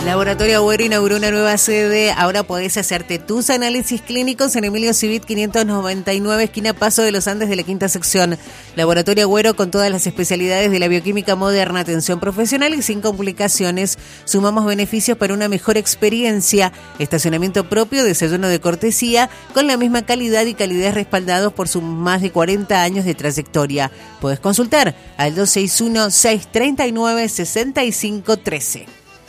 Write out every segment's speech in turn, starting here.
Laboratorio Agüero inauguró una nueva sede. Ahora podés hacerte tus análisis clínicos en Emilio Civit 599, esquina Paso de los Andes de la quinta sección. Laboratorio Agüero con todas las especialidades de la bioquímica moderna, atención profesional y sin complicaciones. Sumamos beneficios para una mejor experiencia. Estacionamiento propio, desayuno de cortesía, con la misma calidad y calidez respaldados por sus más de 40 años de trayectoria. Podés consultar al 261-639-6513.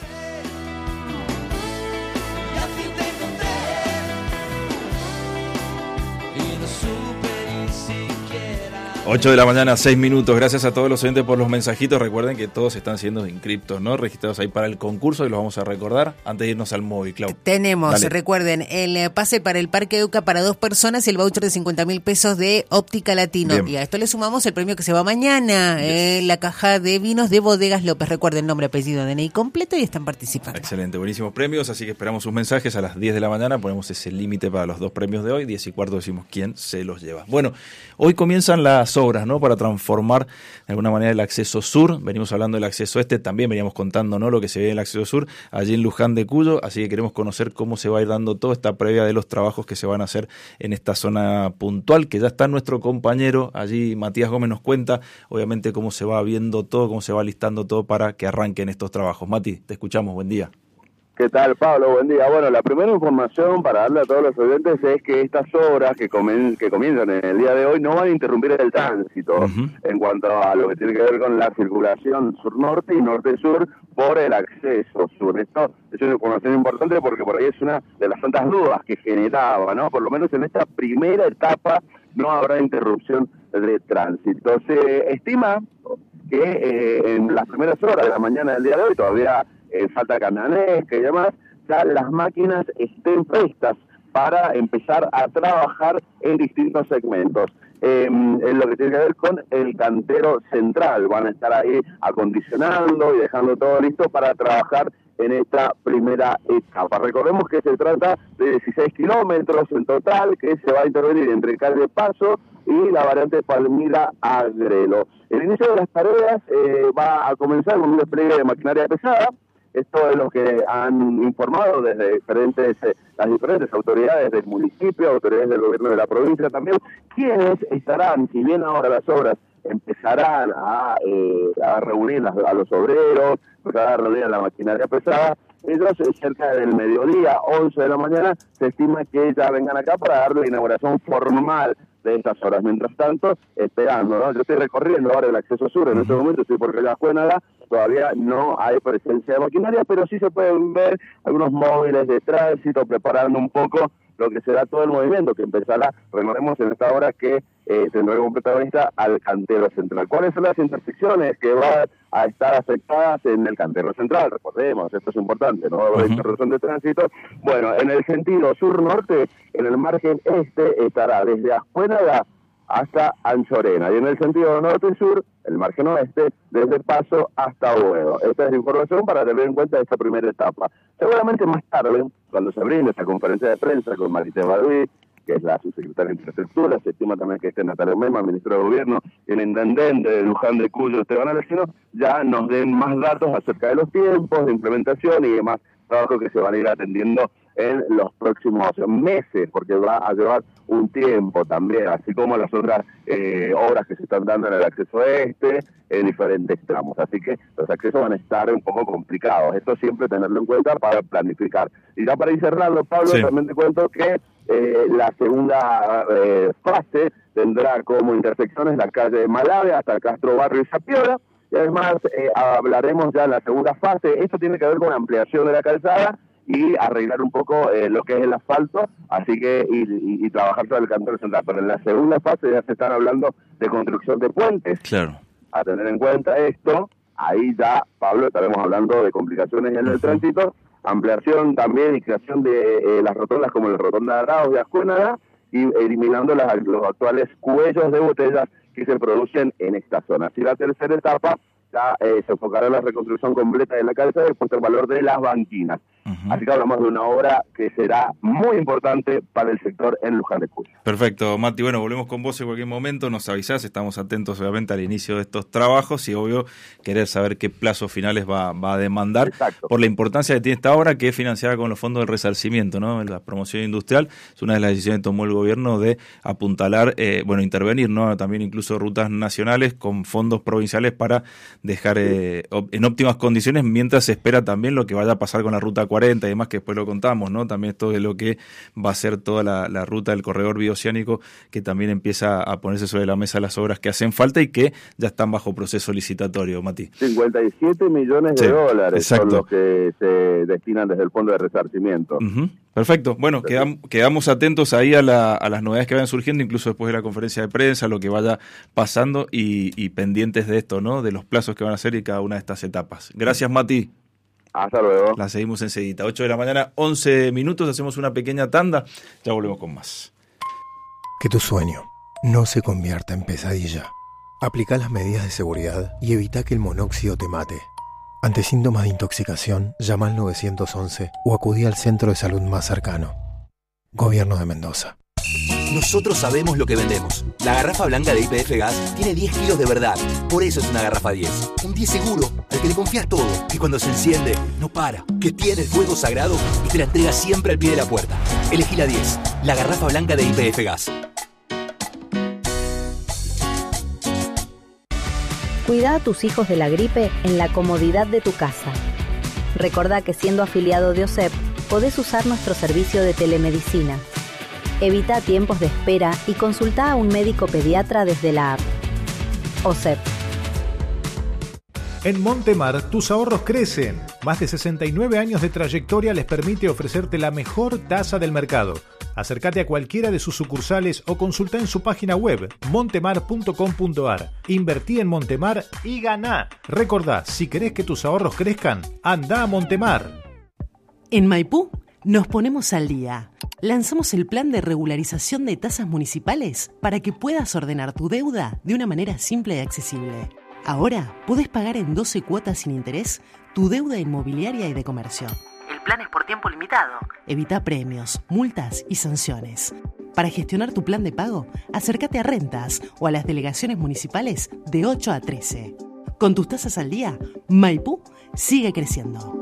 8 de la mañana, 6 minutos. Gracias a todos los oyentes por los mensajitos. Recuerden que todos están siendo inscriptos, ¿no? Registrados ahí para el concurso y los vamos a recordar antes de irnos al móvil, Clau. Tenemos, Dale. Recuerden, el pase para el Parque Educa para 2 personas y el voucher de 50.000 pesos de Óptica Latino. Bien. Y a esto le sumamos el premio que se va mañana, la caja de vinos de Bodegas López. Recuerden, nombre, apellido, DNI completo y están participando. Excelente, buenísimos premios, así que esperamos sus mensajes a las 10 de la mañana. Ponemos ese límite para los 2 premios de hoy. 10:15 decimos quién se los lleva. Bueno, hoy comienzan las obras, ¿no? Para transformar de alguna manera el acceso sur. Venimos hablando del acceso este, también veníamos contando, ¿no? Lo que se ve en el acceso sur, allí en Luján de Cuyo, así que queremos conocer cómo se va a ir dando toda esta previa de los trabajos que se van a hacer en esta zona puntual, que ya está nuestro compañero allí, Matías Gómez, nos cuenta, obviamente, cómo se va viendo todo, cómo se va listando todo para que arranquen estos trabajos. Mati, te escuchamos, buen día. ¿Qué tal, Pablo? Buen día. Bueno, la primera información para darle a todos los oyentes es que estas obras que comienzan en el día de hoy no van a interrumpir el tránsito en cuanto a lo que tiene que ver con la circulación sur-norte y norte-sur por el acceso sur. Esto es una información importante porque por ahí es una de las tantas dudas que generaba, ¿no? Por lo menos en esta primera etapa no habrá interrupción de tránsito. Se estima que en las primeras horas de la mañana del día de hoy todavía falta camionesca y demás, ya las máquinas estén prestas para empezar a trabajar en distintos segmentos. En lo que tiene que ver con el cantero central, van a estar ahí acondicionando y dejando todo listo para trabajar en esta primera etapa. Recordemos que se trata de 16 kilómetros en total, que se va a intervenir entre calle Paso y la variante Palmira-Agrelo. El inicio de las tareas va a comenzar con un despliegue de maquinaria pesada. Esto es lo que han informado desde las diferentes autoridades del municipio, autoridades del gobierno de la provincia también, quienes estarán, si bien ahora las obras empezarán a reunir a los obreros, empezar a reunir a la maquinaria pesada, ellos cerca del mediodía, 11 de la mañana, se estima que ya vengan acá para darle la inauguración formal de estas horas. Mientras tanto, esperando, ¿no? Yo estoy recorriendo ahora el acceso sur, en este momento estoy por la Cuénaga, todavía no hay presencia de maquinaria, pero sí se pueden ver algunos móviles de tránsito preparando un poco lo que será todo el movimiento que empezará, recordemos en esta hora que tendrá como protagonista al cantero central. ¿Cuáles son las intersecciones que van a estar afectadas en el cantero central? Recordemos, esto es importante, ¿no? La interrupción de tránsito. Bueno, en el sentido sur-norte, en el margen este, estará desde Ascuénaga hasta Anchorena, y en el sentido norte-sur, el margen oeste, desde Paso hasta Boedo. Esta es la información para tener en cuenta esta primera etapa. Seguramente más tarde, cuando se brinde esta conferencia de prensa con Marité Balbi, que es la subsecretaria de Infraestructura, se estima también que esté Natalia Mema, ministro de Gobierno, y el intendente de Luján de Cuyo, Esteban Alessino, ya nos den más datos acerca de los tiempos de implementación y demás trabajo que se van a ir atendiendo en los próximos meses, porque va a llevar un tiempo también, así como las otras obras que se están dando en el acceso este, en diferentes tramos. Así que los accesos van a estar un poco complicados. Esto siempre tenerlo en cuenta para planificar. Y ya para ir cerrando, Pablo, también te cuento que la segunda fase tendrá como intersecciones la calle Malave hasta Castro Barrio y Zapiola. Y además hablaremos ya en la segunda fase. Esto tiene que ver con la ampliación de la calzada y arreglar un poco lo que es el asfalto, así que y trabajar sobre el cantero central. Pero en la segunda fase ya se están hablando de construcción de puentes. Claro. A tener en cuenta esto, ahí ya, Pablo, estaremos hablando de complicaciones en el tránsito, ampliación también y creación de las rotondas como la rotonda de Arauz de Ascuénaga, y eliminando los actuales cuellos de botellas que se producen en esta zona. Así la tercera etapa ya se enfocará en la reconstrucción completa de la calzada y puesto en valor de las banquinas. Así que hablamos de una obra que será muy importante para el sector en Luján de Cuyo. Perfecto, Mati. Bueno, volvemos con vos en cualquier momento, nos avisás, estamos atentos obviamente al inicio de estos trabajos y obvio querer saber qué plazos finales va a demandar. Exacto. Por la importancia que tiene esta obra, que es financiada con los fondos del resarcimiento, ¿no? La promoción industrial es una de las decisiones que tomó el gobierno de apuntalar, intervenir, ¿no? También incluso rutas nacionales con fondos provinciales para dejar en óptimas condiciones, mientras se espera también lo que vaya a pasar con la ruta 40 y demás, que después lo contamos, ¿no? También esto de lo que va a ser toda la ruta del corredor bioceánico, que también empieza a ponerse sobre la mesa las obras que hacen falta y que ya están bajo proceso licitatorio, Mati. 57 millones de dólares exacto. son los que se destinan desde el fondo de resarcimiento. Perfecto. Bueno, quedamos atentos ahí a las novedades que vayan surgiendo, incluso después de la conferencia de prensa, lo que vaya pasando y pendientes de esto, ¿no? De los plazos que van a hacer y cada una de estas etapas. Gracias, Mati. Hasta luego. La seguimos enseguida. 8 de la mañana, 11 minutos, hacemos una pequeña tanda, ya volvemos con más. Que tu sueño no se convierta en pesadilla. Aplica las medidas de seguridad y evita que el monóxido te mate. Ante síntomas de intoxicación, llama al 911 o acudí al centro de salud más cercano. Gobierno de Mendoza. Nosotros sabemos lo que vendemos. La garrafa blanca de YPF Gas tiene 10 kilos de verdad. Por eso es una garrafa 10. Un 10 seguro, al que le confías todo. Que cuando se enciende, no para. Que tiene el fuego sagrado y te la entrega siempre al pie de la puerta. Elegí la 10. La garrafa blanca de YPF Gas. Cuida a tus hijos de la gripe en la comodidad de tu casa. Recordá que siendo afiliado de OSEP, podés usar nuestro servicio de telemedicina. Evita tiempos de espera y consulta a un médico pediatra desde la app. OSEP. En Montemar, tus ahorros crecen. Más de 69 años de trayectoria les permite ofrecerte la mejor tasa del mercado. Acércate a cualquiera de sus sucursales o consulta en su página web montemar.com.ar. Invertí en Montemar y ganá. Recordá, si querés que tus ahorros crezcan, anda a Montemar. En Maipú nos ponemos al día. Lanzamos el plan de regularización de tasas municipales para que puedas ordenar tu deuda de una manera simple y accesible. Ahora podés pagar en 12 cuotas sin interés tu deuda inmobiliaria y de comercio. El plan es por tiempo limitado. Evita premios, multas y sanciones. Para gestionar tu plan de pago, acércate a Rentas o a las delegaciones municipales de 8 a 13. Con tus tasas al día, Maipú sigue creciendo.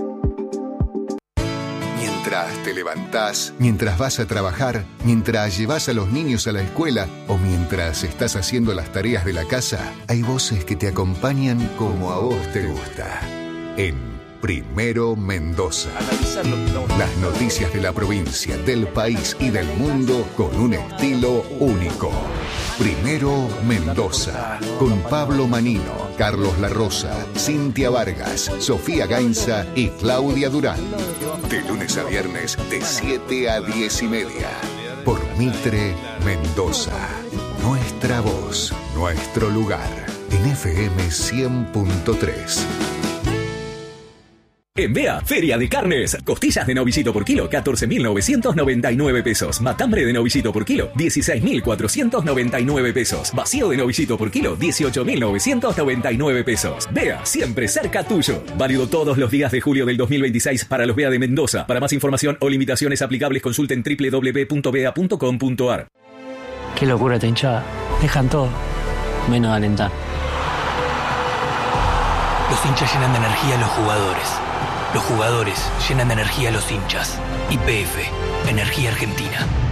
Mientras te levantás, mientras vas a trabajar, mientras llevas a los niños a la escuela o mientras estás haciendo las tareas de la casa, hay voces que te acompañan como a vos te gusta. En Primero Mendoza. Las noticias de la provincia, del país y del mundo con un estilo único. Primero Mendoza, con Pablo Manino, Carlos La Rosa, Cintia Vargas, Sofía Gainza y Claudia Durán. De lunes a viernes, de 7 a 10:30. Por Mitre Mendoza. Nuestra voz, nuestro lugar. En FM 100.3. En Bea, Feria de Carnes. Costillas de novillito por kilo, 14.999 pesos. Matambre de novillito por kilo, 16.499 pesos. Vacío de novillito por kilo, 18.999 pesos. Bea, siempre cerca tuyo. Válido todos los días de julio del 2026 para los Bea de Mendoza. Para más información o limitaciones aplicables, consulten www.bea.com.ar. Qué locura esta hinchada. Dejan todo, menos alentar. Los hinchas llenan de energía a los jugadores. Los jugadores llenan de energía a los hinchas. YPF, Energía Argentina.